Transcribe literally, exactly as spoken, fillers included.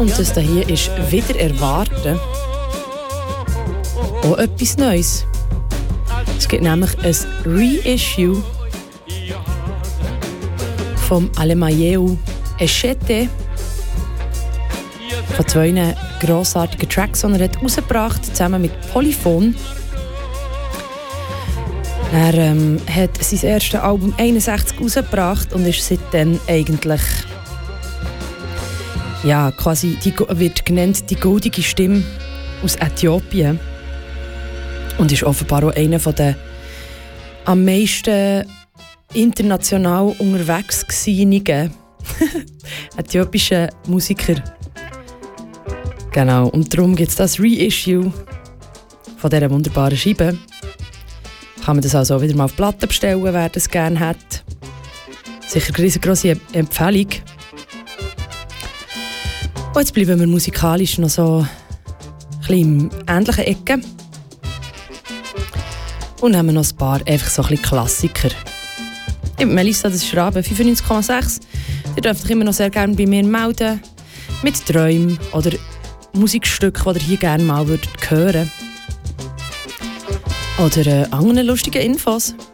Und das hier ist «Wieder erwarten». Auch etwas Neues. Es gibt nämlich ein Reissue vom Alemajeu Echete von zwei grossartigen Tracks, die er hat rausgebracht zusammen mit Polyphon. Er ähm, hat sein erstes Album einundsechzig rausgebracht und ist seitdem eigentlich ja, quasi die, wird genannt die goldige Stimme aus Äthiopien und ist offenbar auch einer der am meisten international unterwegs gewesen äthiopischen Musiker. Genau, und darum gibt es das Reissue von dieser wunderbaren Scheibe. Kann man das also wieder mal auf Platte bestellen, wer das gerne hat. Sicher eine riesengroße Empfehlung. Und jetzt bleiben wir musikalisch noch so ein bisschen in ähnlichen Ecken. Und nehmen noch ein paar einfach so ein bisschen Klassiker. Ich bin Melissa, das ist Rabe fünfundneunzig Komma sechs. Ihr dürft euch immer noch sehr gerne bei mir melden. Mit Träumen oder Musikstücken, die ihr hier gerne mal hören würdet. Oder äh, anderen lustigen Infos.